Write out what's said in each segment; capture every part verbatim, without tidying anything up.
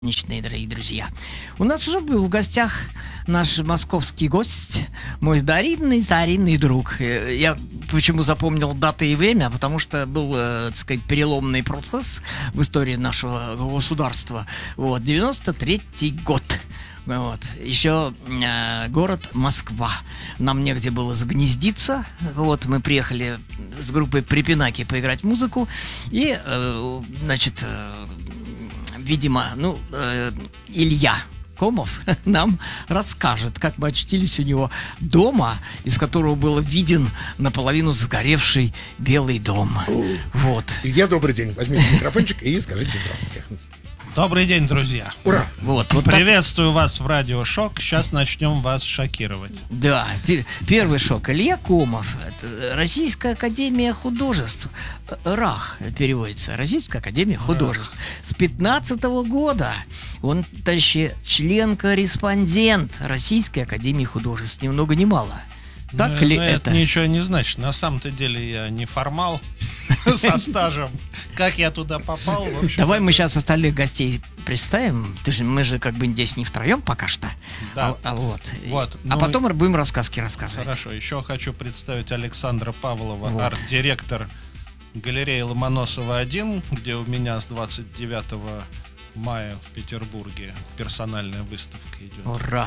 Ничные, дорогие друзья. У нас уже был в гостях наш московский гость, мой даринный, старинный друг. Э, Я почему запомнил даты и время, потому что был, э, так сказать, переломный процесс в истории нашего государства. Вот, девяносто третий год. Вот. Еще э, город Москва. Нам негде было загнездиться. Вот, мы приехали с группой Припинаки поиграть музыку. И, э, значит, э, видимо, ну, э, Илья Комов нам расскажет, как мы очутились у него дома, из которого был виден наполовину сгоревший Белый дом. Вот. Илья, добрый день. Возьмите микрофончик и скажите здравствуйте. Добрый день, друзья. Ура! Вот, вот Приветствую вас в Радио Шок. Сейчас начнем вас шокировать. так- да, пе- первый шок. Илья Комов, это Российская академия художеств. Э, РАХ переводится. Российская академия художеств. С пятнадцатого года он, товарищи, член-корреспондент Российской академии художеств. Ни много ни мало. Так Ну, ли ну, это? ничего не значит. На самом-то деле я не формал со стажем. Как я туда попал, в общем. Давай мы сейчас остальных гостей представим. Ты же, мы же как бы здесь не втроем пока что. Да. А, а вот. Вот, А ну, потом будем рассказки рассказывать. Хорошо, еще хочу представить Александра Павлова, Вот. арт-директор галереи Ломоносова один, где у меня с двадцать девятого мая в Петербурге персональная выставка идет. Ура!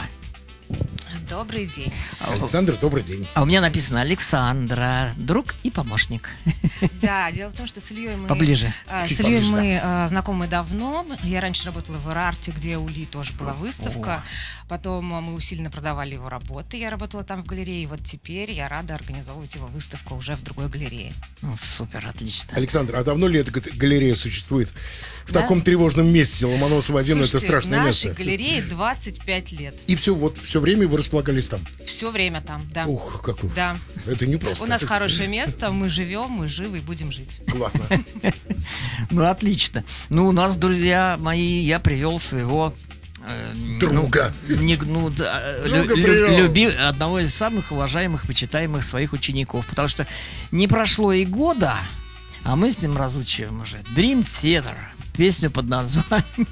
Добрый день. А, Александр, добрый день. а у меня написано Александра, друг и помощник. Да, дело в том, что с Ильей мы, Поближе. а, с Чуть Ильей поближе, мы а, знакомы давно. Я раньше работала в Ирарте, где у Ли тоже была выставка. Потом а, мы усиленно продавали его работы. Я работала там в галерее. И вот теперь я рада организовывать его выставку уже в другой галерее. Ну, супер, отлично. Александр, а давно ли эта г- галерея существует в Да? таком тревожном месте? Ломоносов один — это Слушайте, страшное нашей место. галерее двадцать пять лет. И все, вот все время вы располагались там. Все время там, да. Ух, как вы. Да. Это не просто. У нас хорошее место, мы живем, мы живы и будем жить. Классно. Ну, отлично. Ну, у нас, друзья мои, я привел своего э, Друга. Ну, не- ну, да, э, Друга лю- привел. люби- одного из самых уважаемых, почитаемых своих учеников. Потому что не прошло и года, а мы с ним разучиваем уже Dream Theater. Песню под названием...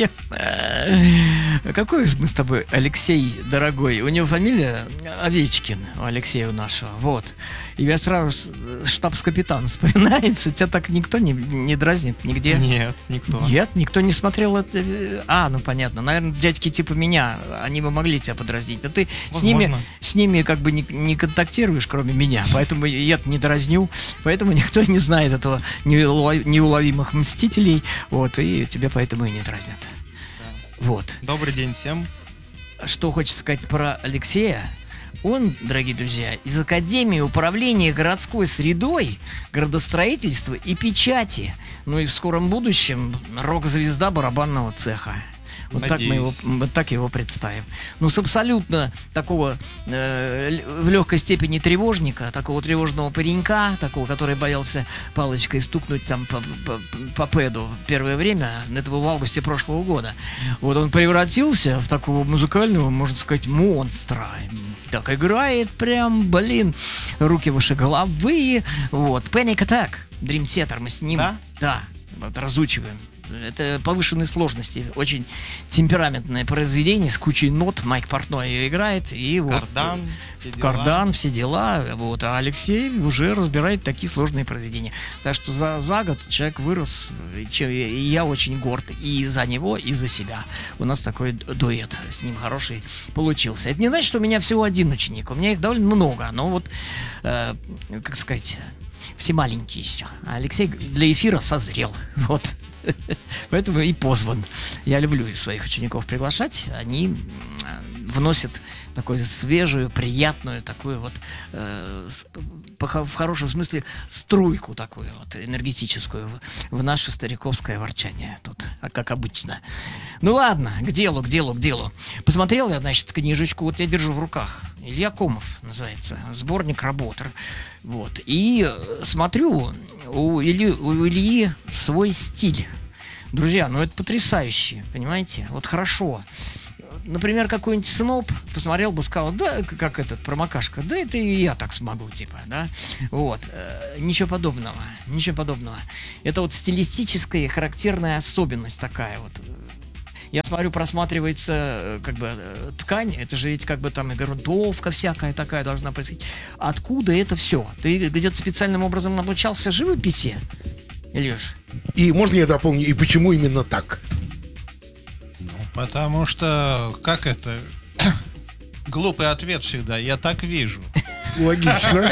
Какой мы с тобой, Алексей, дорогой? У него фамилия Овечкин, у Алексея у нашего. Вот. И я сразу с- штабс-капитан вспоминается. Тебя так никто не, не дразнит нигде? Нет, никто. Нет, никто не смотрел это. э, А, ну понятно. Наверное, дядьки типа меня, они бы могли тебя подразнить. Но ты с ними, Возможно. с ними как бы не, не контактируешь, кроме меня. Поэтому я не дразню. Поэтому никто не знает этого неулов- неуловимых мстителей. Вот, и тебя поэтому и не дразнят. Вот. Добрый день всем. Что хочется сказать про Алексея? Он, дорогие друзья, из Академии управления городской средой, градостроительства и печати. Ну и в скором будущем рок-звезда барабанного цеха. Вот так, мы его, Надеюсь. вот так его представим. Ну, с абсолютно такого э, л- в легкой степени тревожника, такого тревожного паренька, такого, который боялся палочкой стукнуть там по, по, по пэду первое время, это было в августе прошлого года. Вот он превратился в такого музыкального, можно сказать, монстра. Так играет прям, блин, руки выше головы. Вот, Panic Attack, Dream Theater, мы с ним, Да? да, вот, разучиваем. Это повышенной сложности, очень темпераментное произведение с кучей нот. Майк Портной ее играет, и вот Кардан. все дела. кардан, все дела. Вот, а Алексей уже разбирает такие сложные произведения. Так что за, за год человек вырос, и че- и я очень горд и за него, и за себя. У нас такой д- дуэт с ним хороший получился. Это не значит, что у меня всего один ученик. У меня их довольно много, но вот, э, как сказать, все маленькие еще. А Алексей для эфира созрел. Вот. Поэтому и позван. Я люблю своих учеников приглашать. Они м, вносят такую свежую, приятную, такую вот э, с- по хо- в хорошем смысле струйку такую вот энергетическую в, в наше стариковское ворчание тут, а как обычно. Ну ладно, к делу, к делу, к делу. Посмотрел я, значит, книжечку, вот я держу в руках. Илья Комов называется, сборник работ. Вот. И э, смотрю, у Ильи, у Ильи свой стиль. Друзья, ну это потрясающе, понимаете? Вот хорошо. Например, какой-нибудь сноб посмотрел бы, сказал, да, к- как этот промокашка, да это и я так смогу, типа, да. Вот. Э, Ничего подобного, ничего подобного. Это вот стилистическая и характерная особенность такая вот. Я смотрю, просматривается э, как бы э, ткань, это же ведь как бы там и грунтовка всякая такая должна происходить. Откуда это все? Ты где-то специальным образом обучался живописи, Илюш? И можно я дополню, и почему именно так? Ну, потому что, как это, глупый ответ всегда, я так вижу. Логично.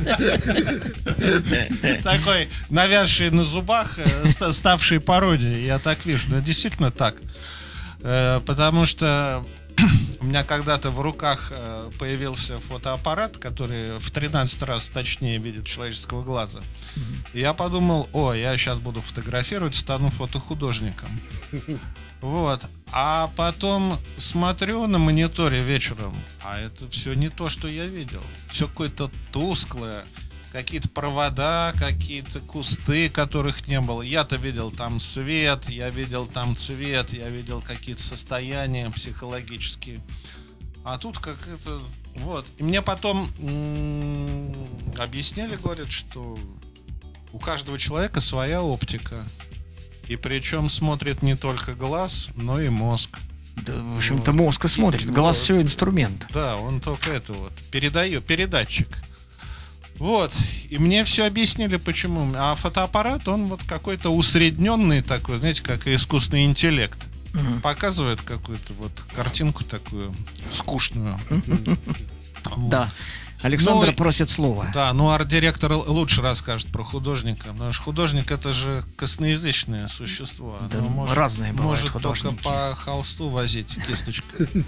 Такой навязший на зубах, э, ста- ставший пародией, я так вижу. Но действительно так. Э, Потому что у меня когда-то в руках э, появился фотоаппарат, который в тринадцать раз точнее видит человеческого глаза. И я подумал, о, я сейчас буду фотографировать, стану фотохудожником. Вот. А потом смотрю на мониторе вечером, а это все не то, что я видел. Все какое-то тусклое, какие-то провода, какие-то кусты, которых не было. Я-то видел там свет, я видел там цвет, я видел какие-то состояния психологические. А тут как это... Вот. И мне потом м- объяснили, говорят, что у каждого человека своя оптика. И причем смотрит не только глаз, но и мозг. Да, в общем-то, мозг и смотрит. Глаз все инструмент. Да, он только это вот передает, передатчик. Вот, и мне все объяснили, почему. А фотоаппарат, он вот какой-то усредненный такой, знаете, как искусственный интеллект. Мгм. Показывает какую-то вот картинку такую скучную. Вот. Да. Александр Ну, просит слова. Да, ну арт-директор л- лучше расскажет про художника, потому что художник — это же косноязычное существо. Да, Оно может, разные бывают может только художники. по холсту возить кисточкой.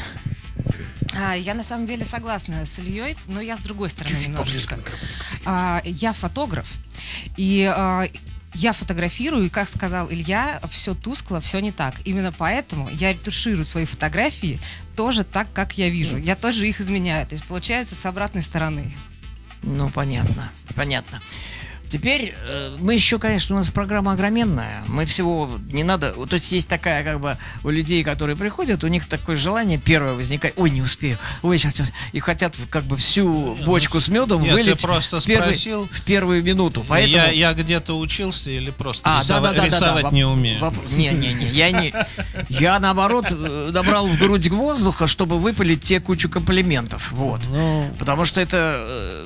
А, я на самом деле согласна с Ильей, но я с другой стороны немножечко. А, я фотограф, и а, я фотографирую, и, как сказал Илья, все тускло, все не так. Именно поэтому я ретуширую свои фотографии тоже так, как я вижу. Я тоже их изменяю. То есть получается с обратной стороны. Ну, понятно, понятно. Теперь э, мы еще, конечно, у нас программа огроменная. Мы всего не надо. То есть есть такая, как бы, у людей, которые приходят, у них такое желание первое возникает. Ой, не успею. Ой, сейчас, сейчас. И хотят как бы всю бочку с медом Нет, вылить ты просто в, первый- спросил. в первую минуту. Поэтому... Я, я где-то учился или просто А, рисова- да, да, да, да, рисовать да. не умею? Воп- Не, не, не, я не. Я наоборот э, набрал в грудь воздуха, чтобы выпалить те кучу комплиментов. Вот. Ну, Потому что это,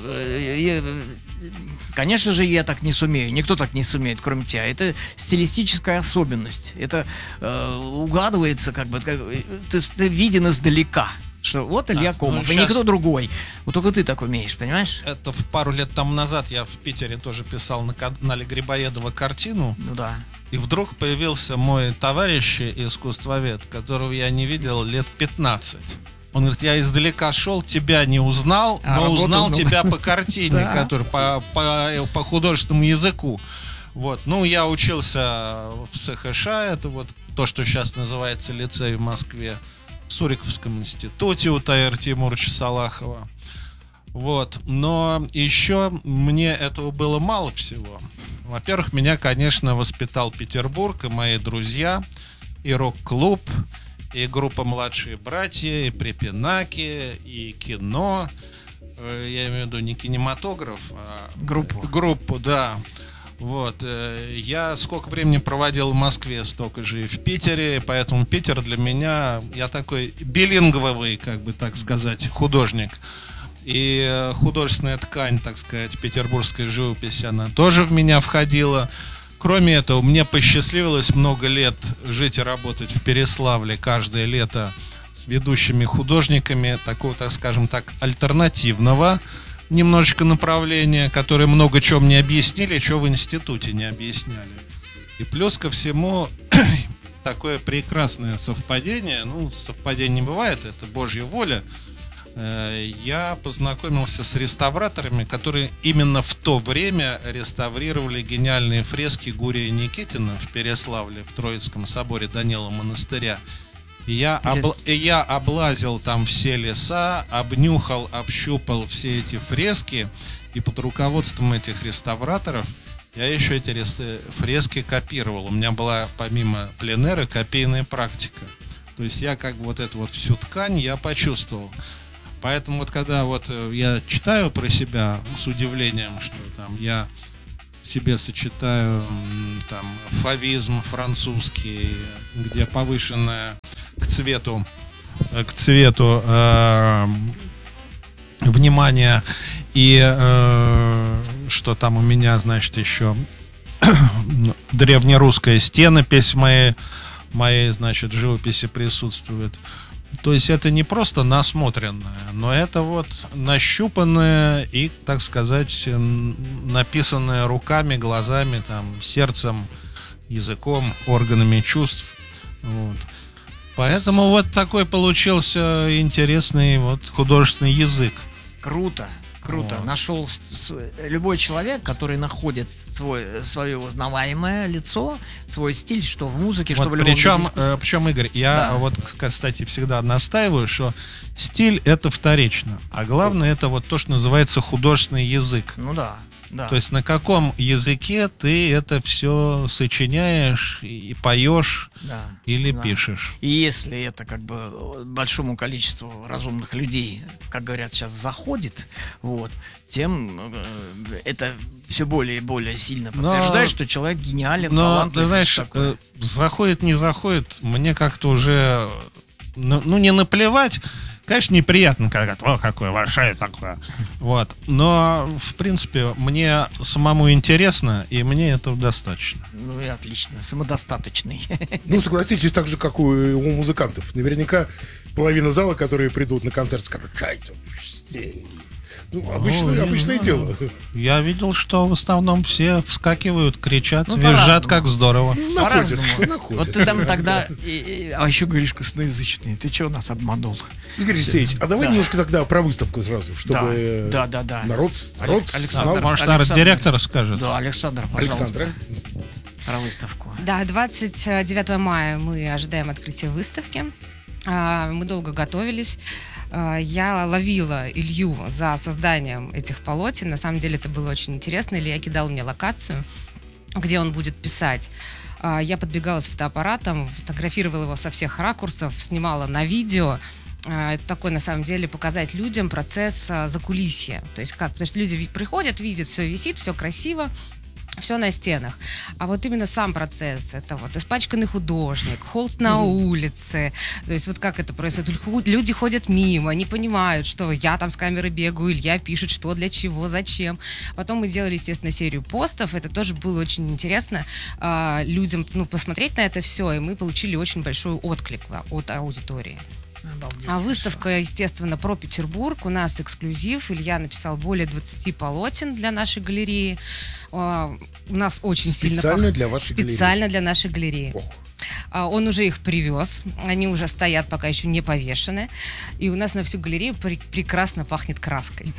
э, э, э, конечно же, я так не сумею. Никто так не сумеет, кроме тебя. Это стилистическая особенность. Это э, угадывается, как бы, как, э, ты, ты виден издалека. Что вот Илья ну, Комов, и щас- никто другой. Вот только ты так умеешь, понимаешь? это в пару лет тому назад я в Питере тоже писал на канале Грибоедова картину, Ну да. и вдруг появился мой товарищ искусствовед, которого я не видел лет пятнадцать. Он говорит, я издалека шел, тебя не узнал, А но работу узнал узнал. тебя по картине, Да. который по, по, по художественному языку. Вот. Ну, я учился в СХШ, это вот то, что сейчас называется лицей в Москве, в Суриковском институте у Таира Тимуровича Салахова. Вот. Но еще мне этого было мало всего. Во-первых, меня, конечно, воспитал Петербург и мои друзья, и рок-клуб, и группа «Младшие братья», и препинаки, и кино. Э, Я имею в виду не кинематограф, а Группу. группу, да. Вот. э, Я сколько времени проводил в Москве, столько же и в Питере, поэтому Питер для меня, я такой билинговый, как бы так сказать, художник. И э, художественная ткань, так сказать, петербургской живописи, она тоже в меня входила. Кроме этого, мне посчастливилось много лет жить и работать в Переславле каждое лето с ведущими художниками такого, так скажем так, альтернативного немножечко направления, которые много чего мне объяснили, чего в институте не объясняли. И плюс ко всему такое прекрасное совпадение, ну, совпадений не бывает, это Божья воля. Э, Я познакомился с реставраторами, которые именно в то время реставрировали гениальные фрески Гурия Никитина в Переславле, в Троицком соборе Данила монастыря. И я, обла- и я облазил там все леса, обнюхал, общупал все эти фрески, и под руководством этих реставраторов я еще эти рес- фрески копировал. У меня была помимо пленэра копийная практика. То есть я как бы вот эту вот всю ткань я почувствовал. Поэтому вот когда вот э, я читаю про себя с удивлением, что там я себе сочетаю м, там фавизм французский, где повышенное к цвету, э, к цвету э, внимание, и э, что там у меня, значит, еще древнерусская стенопись в моей, моей, значит, живописи присутствует. То есть это не просто насмотренное, но это вот нащупанное и, так сказать, написанное руками, глазами, там, сердцем, языком, органами чувств. Вот. Поэтому вот такой получился интересный вот художественный язык. Круто, круто. Вот. Нашел с- с- любой человек, который находит свой, свое узнаваемое лицо, свой стиль, что в музыке, что Вот в любом причем, виде искусства. э, причем, Игорь, я Да. вот, кстати, всегда настаиваю, что стиль это вторично, а главное это вот то, что называется художественный язык. Ну да, да. То есть на каком языке ты это все сочиняешь и, и поешь да, или да. пишешь. И если это как бы большому количеству разумных людей, как говорят сейчас, заходит, вот, тем э, это все более и более сильно Но- подтверждает, что человек гениален, Но, талантлив. ты знаешь, такой. э, заходит, не заходит, мне как-то уже, ну, ну, не наплевать. Конечно, неприятно, когда о, какое большое такое. Вот. Но, в принципе, мне самому интересно, и мне этого достаточно. Ну и отлично, самодостаточный. Ну, согласитесь, так же, как у, у музыкантов. Наверняка половина зала, которые придут на концерт, скажут: «Чай, ну, обычное, не обычное знаю. дело. Я видел, что в основном все вскакивают, кричат, Ну, визжат, по-разному. как здорово. Находятся, По-разному. находятся. Вот ты там тогда... и- и- а еще говоришь косноязычный. Ты чего нас обманул? Игорь Алексеевич, а давай Да. немножко тогда про выставку сразу, чтобы э, Да, да, да. народ, народ Александр, знал. Может, Александр. арт-директор скажет? Да, Александр, пожалуйста, Александра. про выставку. Да, двадцать девятого мая мы ожидаем открытия выставки. А, Мы долго готовились. А, Я ловила Илью за созданием этих полотен. На самом деле это было очень интересно. Илья кидал мне локацию, где он будет писать. А, Я подбегала с фотоаппаратом, фотографировала его со всех ракурсов, снимала на видео. А, Это такой, на самом деле, показать людям процесс а, закулисья. То есть как? Потому что люди ви- приходят, видят, все висит, все красиво, все на стенах. А вот именно сам процесс, это вот испачканный художник, холст на улице, то есть вот как это происходит. Лю- Люди ходят мимо, не понимают, что я там с камеры бегаю, Илья пишет, что, для чего, зачем. Потом мы делали, естественно, серию постов, это тоже было очень интересно а, людям, ну, посмотреть на это все, и мы получили очень большой отклик а, от аудитории. Обалдеть, А выставка, естественно, про Петербург. У нас эксклюзив. Илья написал более двадцати полотен для нашей галереи. А, У нас очень сильно... Специально пох- для вашей галереи. Специально для нашей галереи. Ох. А, Он уже их привез. Они уже стоят, пока еще не повешены. И у нас на всю галерею пре- прекрасно пахнет краской.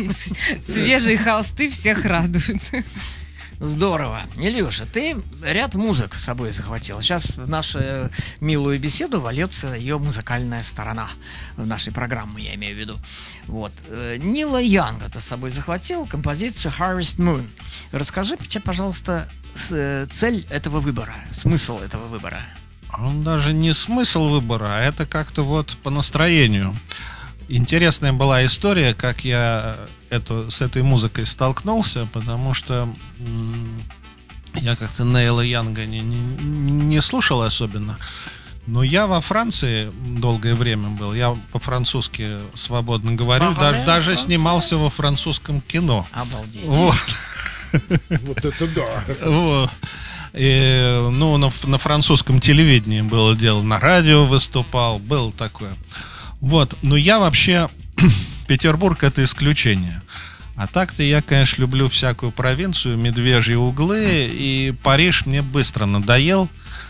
Свежие холсты всех радуют. Здорово. Илюша, ты ряд музык с собой захватил. Сейчас в нашу милую беседу вольется ее музыкальная сторона. В нашей программе, я имею в виду. Вот. Э, Нила Янга ты с собой захватил, композицию Harvest Moon. Расскажи, тебе, пожалуйста, с- э, цель этого выбора, смысл этого выбора. Он даже не смысл выбора, а это как-то вот по настроению. Интересная была история, как я эту, с этой музыкой столкнулся, потому что м, я как-то Нейла Янга не, не, не слушал особенно. Но я во Франции долгое время был, я по-французски свободно говорю, Ага, даже, да, даже Франция. снимался во французском кино. Обалдеть. Вот. Вот это да. Вот. И, ну, на, на французском телевидении было дело, на радио выступал, было такое. Вот, но я вообще, Петербург это исключение. А так-то я, конечно, люблю всякую провинцию, медвежьи углы, и Париж мне быстро надоел.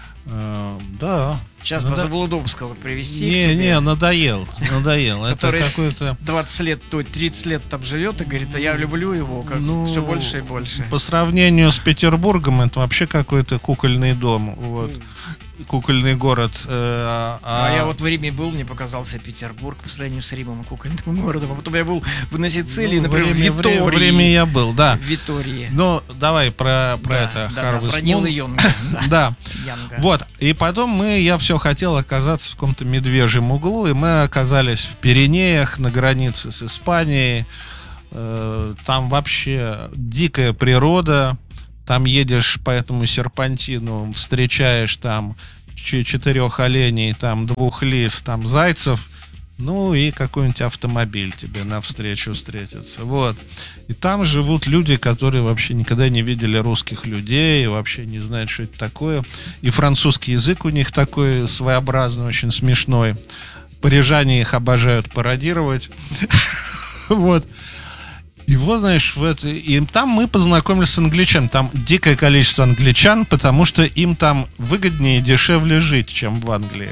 Э, да. Сейчас Надо- бы Заблудовского привезти к Не, тебе, не, надоел, надоел. Это который какой-то... двадцать лет, то тридцать лет там живет и говорит, а я люблю его как Ну, все больше и больше. По сравнению с Петербургом, это вообще какой-то кукольный дом. Вот. Кукольный город. э, а, А я вот в Риме был, мне показался Петербург по сравнению с Римом кукольным городом. А потом я был в, на Сицилии, ну, например, время, в время, Витории. время я был, да. В Витории. Ну, давай про, про Да, это да, да, Harvest про Нила Moon. Йонга. Да. Да. Янга. Вот. И потом мы, я все хотел оказаться в каком-то медвежьем углу, и мы оказались в Пиренеях, на границе с Испанией. Э, Там вообще дикая природа, там едешь по этому серпантину, встречаешь там ч- четырех оленей, там двух лис, там зайцев, ну и какой-нибудь автомобиль тебе навстречу встретится. Вот. И там живут люди, которые вообще никогда не видели русских людей, вообще не знают, что это такое. И французский язык у них такой своеобразный, очень смешной. Парижане их обожают пародировать. Вот. И вот, знаешь, в это... и там мы познакомились с англичанами. Там дикое количество англичан, потому что им там выгоднее и дешевле жить, чем в Англии.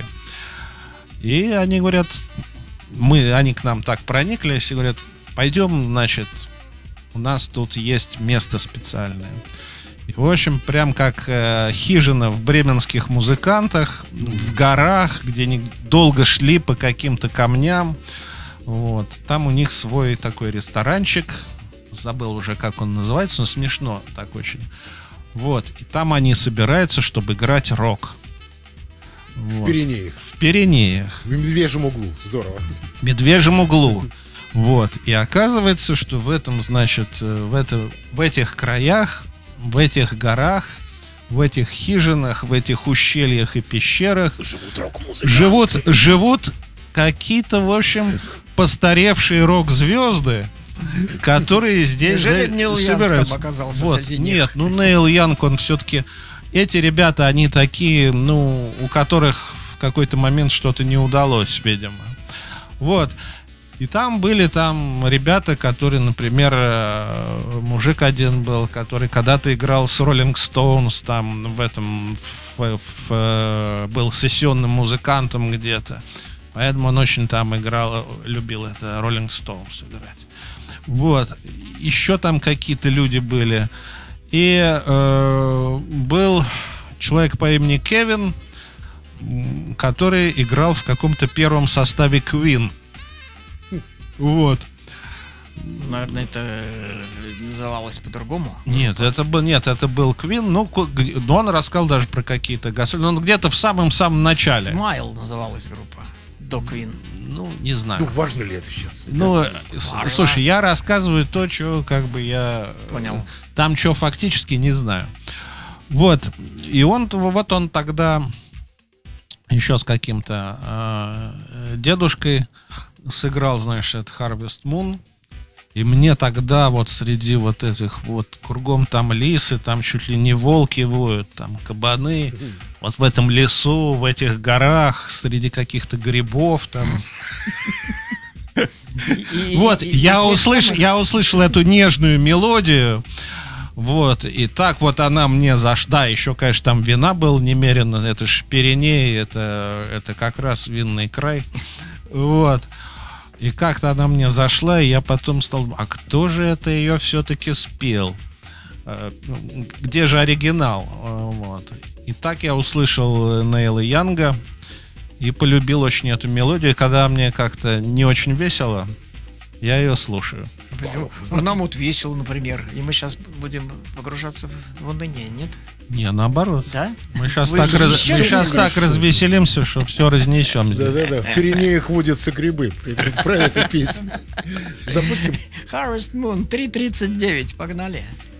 И они говорят, мы, они к нам так прониклись и говорят, пойдем, значит, у нас тут есть место специальное. И, в общем, прям как э, хижина в бременских музыкантах, в горах, где они долго шли по каким-то камням. Вот. Там у них свой такой ресторанчик. Забыл уже, как он называется, но смешно так очень. Вот. И там они собираются, чтобы играть рок. В Вот. Пиренеях. В Пиренеях. В Медвежьем углу. Здорово. В Медвежьем углу. Вот. И оказывается, что в этом, значит, в, это, в этих краях, в этих горах, в этих хижинах, в этих ущельях и пещерах Живут рок-музыканты. живут, живут какие-то, в общем, постаревшие рок-звезды, которые здесь Неужели за- Нил Янг собираются. там оказался Вот. среди них? Нет, ну Нейл Янг, он все-таки... Эти ребята, они такие, ну, у которых в какой-то момент что-то не удалось, видимо. Вот. И там были там ребята, которые, например, э, мужик один был, который когда-то играл с Rolling Stones, там в этом в- в- э, был сессионным музыкантом где-то. Поэтому он очень там играл, любил это Rolling Stones играть. Вот. Еще там какие-то люди были. И э, был человек по имени Кевин, м, который играл в каком-то первом составе Queen. Вот. Наверное, это э, называлось по-другому. Нет, это был, нет, это был Queen. Ну, ку- г- но он рассказал даже про какие-то гастроли. Он где-то в самом-самом начале. Смайл называлась группа. До Queen. Ну, не знаю. Ну, важно ли это сейчас? Ну, с- слушай, я рассказываю то, что как бы я... Понял. Там что фактически не знаю. Вот. И он, вот он тогда еще с каким-то э, дедушкой сыграл, знаешь, этот Harvest Moon. И мне тогда вот среди вот этих вот кругом там лисы, там чуть ли не волки воют, там кабаны. Вот в этом лесу, в этих горах, среди каких-то грибов там. И- Вот, и- и я, те услыш, самые- я услышал эту нежную мелодию. Вот, и так вот она мне зашла. Да, еще, конечно, там вина было немерено. Это ж Пиренеи, это, это как раз винный край. Вот. И как-то она мне зашла, и я потом стал... А кто же это ее все-таки спел? Э, Где же оригинал? Э, Вот. И так я услышал Нейла Янга и полюбил очень эту мелодию. И когда мне как-то не очень весело, я ее слушаю. Ну, нам вот весело, например. И мы сейчас будем погружаться в уныние, нет? Не, наоборот. Да? Мы сейчас Вы так, же раз- еще мы не щас так хорошо. развеселимся, что все разнесем здесь. Да-да-да, в Пиренеях водятся грибы. Про эту песню. Запустим. Harvest Moon три тридцать девять. Погнали.